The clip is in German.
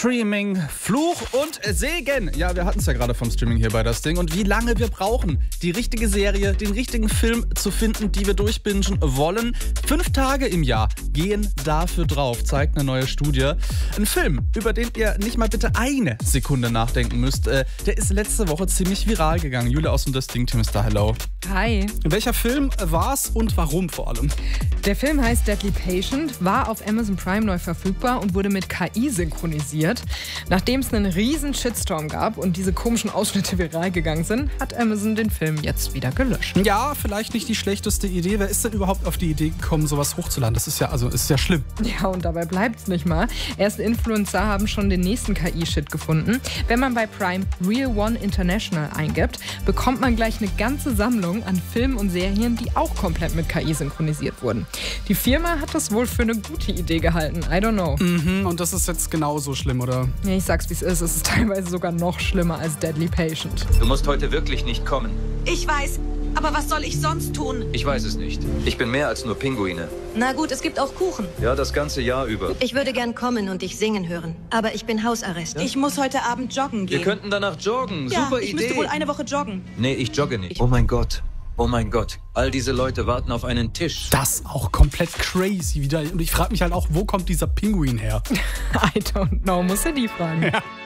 Streaming, Fluch und Segen. Ja, wir hatten es ja gerade vom Streaming hier bei das Ding. Und wie lange wir brauchen, die richtige Serie, den richtigen Film zu finden, die wir durchbingen wollen. 5 Tage im Jahr gehen dafür drauf, zeigt eine neue Studie. Ein Film, über den ihr nicht mal bitte eine Sekunde nachdenken müsst, der ist letzte Woche ziemlich viral gegangen. Julia aus dem Das Ding-Team ist da, hello. Hi. Welcher Film war's und warum vor allem? Der Film heißt Deadly Patient, war auf Amazon Prime neu verfügbar und wurde mit KI synchronisiert. Nachdem es einen riesen Shitstorm gab und diese komischen Ausschnitte viral gegangen sind, hat Amazon den Film jetzt wieder gelöscht. Ja, vielleicht nicht die schlechteste Idee. Wer ist denn überhaupt auf die Idee gekommen, sowas hochzuladen? Das ist ja schlimm. Ja, und dabei bleibt's nicht mal. Erste Influencer haben schon den nächsten KI-Shit gefunden. Wenn man bei Prime Real One International eingibt, bekommt man gleich eine ganze Sammlung an Filmen und Serien, die auch komplett mit KI synchronisiert wurden. Die Firma hat das wohl für eine gute Idee gehalten. I don't know. Und das ist jetzt genauso schlimm, oder? Ja, ich sag's, wie es ist. Es ist teilweise sogar noch schlimmer als Deadly Patient. Du musst heute wirklich nicht kommen. Ich weiß, aber was soll ich sonst tun? Ich weiß es nicht. Ich bin mehr als nur Pinguine. Na gut, es gibt auch Kuchen. Ja, das ganze Jahr über. Ich würde gern kommen und dich singen hören, aber ich bin Hausarrest. Ich muss heute Abend joggen gehen. Wir könnten danach joggen. Ja, Super ich Idee. müsste wohl eine Woche joggen. Nee, ich jogge nicht. Oh mein Gott. Oh mein Gott. All diese Leute warten auf einen Tisch. Das auch komplett crazy wieder. Und ich frage mich halt auch, wo kommt dieser Pinguin her? I don't know, muss er die fragen. Ja.